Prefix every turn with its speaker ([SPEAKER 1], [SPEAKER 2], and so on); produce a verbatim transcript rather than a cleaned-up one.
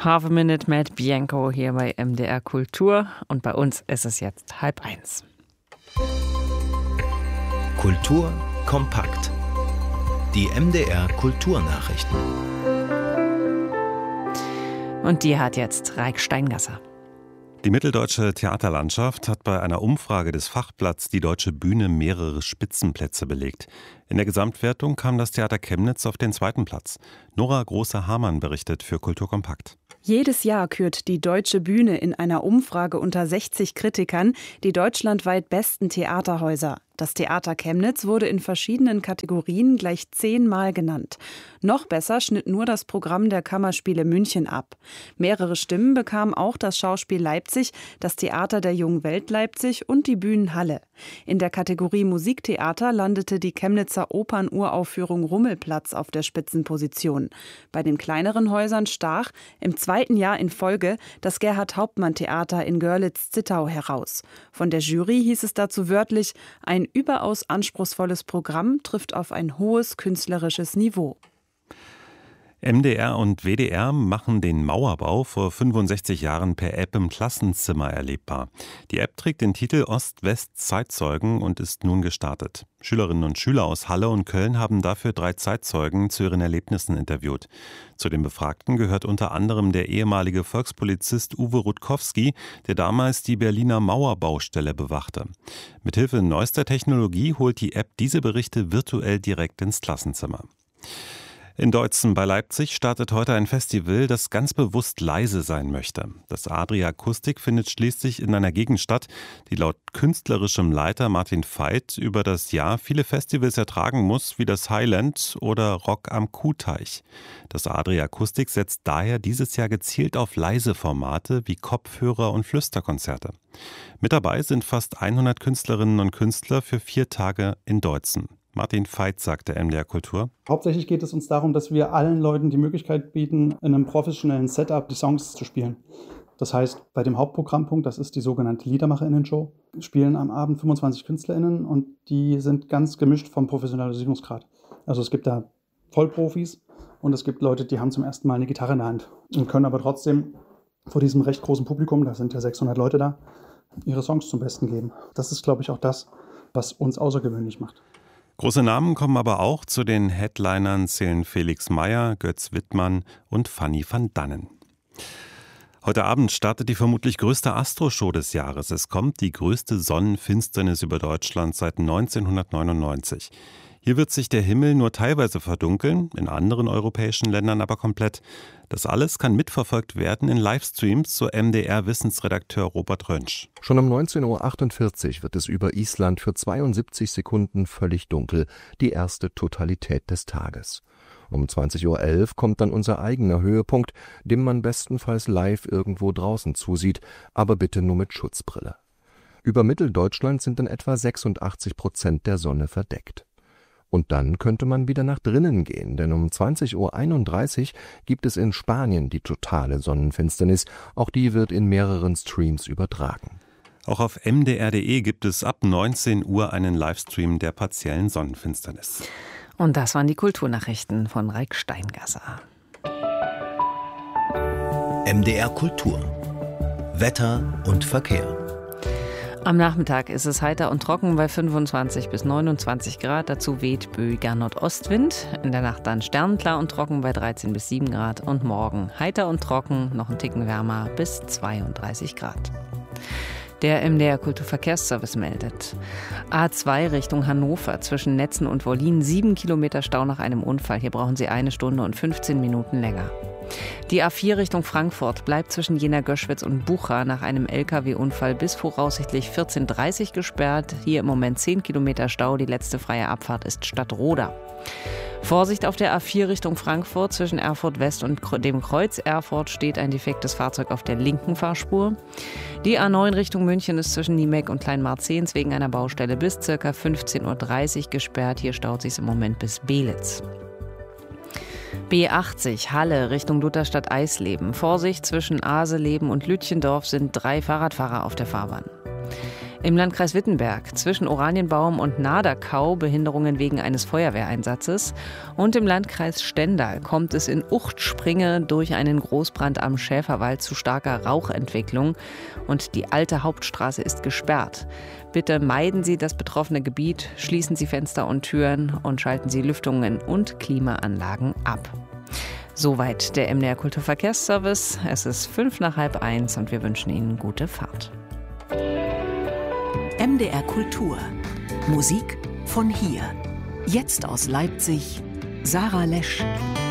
[SPEAKER 1] Half a Minute mit Bianco hier bei M D R Kultur und bei uns ist es jetzt halb eins.
[SPEAKER 2] Kultur kompakt. Die M D R Kulturnachrichten.
[SPEAKER 1] Und die hat jetzt Raik Steingasser.
[SPEAKER 3] Die mitteldeutsche Theaterlandschaft hat bei einer Umfrage des Fachblatts Die Deutsche Bühne mehrere Spitzenplätze belegt. In der Gesamtwertung kam das Theater Chemnitz auf den zweiten Platz. Nora Große-Hamann berichtet für Kultur kompakt.
[SPEAKER 4] Jedes Jahr kürt die Deutsche Bühne in einer Umfrage unter sechzig Kritikern die deutschlandweit besten Theaterhäuser. Das Theater Chemnitz wurde in verschiedenen Kategorien gleich zehnmal genannt. Noch besser schnitt nur das Programm der Kammerspiele München ab. Mehrere Stimmen bekamen auch das Schauspiel Leipzig, das Theater der Jungen Welt Leipzig und die Bühnenhalle. In der Kategorie Musiktheater landete die Chemnitzer Opernuraufführung Rummelplatz auf der Spitzenposition. Bei den kleineren Häusern stach im zweiten Jahr in Folge das Gerhard-Hauptmann-Theater in Görlitz-Zittau heraus. Von der Jury hieß es dazu wörtlich: ein überaus anspruchsvolles Programm trifft auf ein hohes künstlerisches Niveau.
[SPEAKER 3] M D R und W D R machen den Mauerbau vor fünfundsechzig Jahren per App im Klassenzimmer erlebbar. Die App trägt den Titel Ost-West-Zeitzeugen und ist nun gestartet. Schülerinnen und Schüler aus Halle und Köln haben dafür drei Zeitzeugen zu ihren Erlebnissen interviewt. Zu den Befragten gehört unter anderem der ehemalige Volkspolizist Uwe Rutkowski, der damals die Berliner Mauerbaustelle bewachte. Mithilfe neuester Technologie holt die App diese Berichte virtuell direkt ins Klassenzimmer. In Deutzen bei Leipzig startet heute ein Festival, das ganz bewusst leise sein möchte. Das Adria Akustik findet schließlich in einer Gegend statt, die laut künstlerischem Leiter Martin Veit über das Jahr viele Festivals ertragen muss, wie das Highland oder Rock am Kuhteich. Das Adria Akustik setzt daher dieses Jahr gezielt auf leise Formate wie Kopfhörer- und Flüsterkonzerte. Mit dabei sind fast hundert Künstlerinnen und Künstler für vier Tage in Deutzen. Martin Veit sagte M D R Kultur.
[SPEAKER 5] Hauptsächlich geht es uns darum, dass wir allen Leuten die Möglichkeit bieten, in einem professionellen Setup die Songs zu spielen. Das heißt, bei dem Hauptprogrammpunkt, das ist die sogenannte LiedermacherInnen-Show, spielen am Abend fünfundzwanzig KünstlerInnen und die sind ganz gemischt vom Professionalisierungsgrad. Also es gibt da Vollprofis und es gibt Leute, die haben zum ersten Mal eine Gitarre in der Hand und können aber trotzdem vor diesem recht großen Publikum, da sind ja sechshundert Leute da, ihre Songs zum Besten geben. Das ist, glaube ich, auch das, was uns außergewöhnlich macht.
[SPEAKER 3] Große Namen kommen aber auch. Zu den Headlinern zählen Felix Meyer, Götz Wittmann und Fanny van Dannen. Heute Abend startet die vermutlich größte Astro-Show des Jahres. Es kommt die größte Sonnenfinsternis über Deutschland seit neunzehnhundertneunundneunzig. Hier wird sich der Himmel nur teilweise verdunkeln, in anderen europäischen Ländern aber komplett. Das alles kann mitverfolgt werden in Livestreams, so M D R-Wissensredakteur Robert Rönsch.
[SPEAKER 6] Schon um neunzehn Uhr achtundvierzig wird es über Island für zweiundsiebzig Sekunden völlig dunkel, die erste Totalität des Tages. Um zwanzig Uhr elf kommt dann unser eigener Höhepunkt, dem man bestenfalls live irgendwo draußen zusieht, aber bitte nur mit Schutzbrille. Über Mitteldeutschland sind in etwa sechsundachtzig Prozent der Sonne verdeckt. Und dann könnte man wieder nach drinnen gehen, denn um zwanzig Uhr einunddreißig gibt es in Spanien die totale Sonnenfinsternis. Auch die wird in mehreren Streams übertragen.
[SPEAKER 3] Auch auf m d r punkt d e gibt es ab neunzehn Uhr einen Livestream der partiellen Sonnenfinsternis.
[SPEAKER 1] Und das waren die Kulturnachrichten von Raik Steingasser.
[SPEAKER 2] M D R Kultur. Wetter und Verkehr.
[SPEAKER 1] Am Nachmittag ist es heiter und trocken bei fünfundzwanzig bis neunundzwanzig Grad. Dazu weht böiger Nordostwind. In der Nacht dann sternklar und trocken bei dreizehn bis sieben Grad. Und morgen heiter und trocken, noch ein Ticken wärmer bis zweiunddreißig Grad. Der M D R Kulturverkehrsservice meldet. A zwei Richtung Hannover zwischen Netzen und Wollin. Sieben Kilometer Stau nach einem Unfall. Hier brauchen Sie eine Stunde und fünfzehn Minuten länger. Die A vier Richtung Frankfurt bleibt zwischen Jena-Göschwitz und Bucha nach einem L K W-Unfall bis voraussichtlich vierzehn Uhr dreißig gesperrt. Hier im Moment zehn Kilometer Stau. Die letzte freie Abfahrt ist Stadtroda. Vorsicht auf der A vier Richtung Frankfurt zwischen Erfurt West und dem Kreuz Erfurt steht ein defektes Fahrzeug auf der linken Fahrspur. Die A neun Richtung München ist zwischen Niemeck und Kleinmarzehns wegen einer Baustelle bis ca. fünfzehn Uhr dreißig gesperrt. Hier staut sich im Moment bis Belitz. B achtzig Halle Richtung Lutherstadt-Eisleben. Vorsicht, zwischen Aseleben und Lütchendorf sind drei Fahrradfahrer auf der Fahrbahn. Im Landkreis Wittenberg zwischen Oranienbaum und Naderkau Behinderungen wegen eines Feuerwehreinsatzes. Und im Landkreis Stendal kommt es in Uchtspringe durch einen Großbrand am Schäferwald zu starker Rauchentwicklung. Und die alte Hauptstraße ist gesperrt. Bitte meiden Sie das betroffene Gebiet, schließen Sie Fenster und Türen und schalten Sie Lüftungen und Klimaanlagen ab. Soweit der M D R Kulturverkehrsservice. Es ist fünf nach halb eins und wir wünschen Ihnen gute Fahrt.
[SPEAKER 7] M D R Kultur. Musik von hier. Jetzt aus Leipzig. Sarah Lesch.